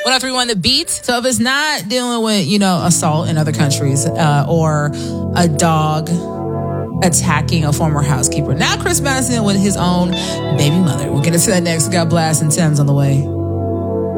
1031 The Beat. So if it's not dealing with, assault in other countries or a dog attacking a former housekeeper. Now Chris Madison with his own baby mother. We'll get into that next. We got Blast and Thames on the way.